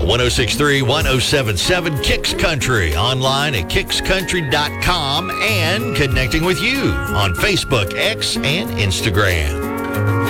1063, 1077 Kicks Country, online at kickscountry.com, and connecting with you on Facebook, X, and Instagram.